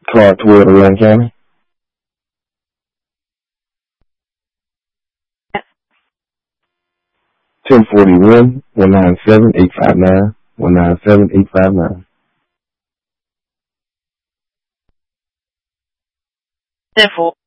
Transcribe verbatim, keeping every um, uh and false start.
Clark Twitter, Young County. ten forty-one, one nine seven, eight five nine, one nine seven, eight five nine. ten four.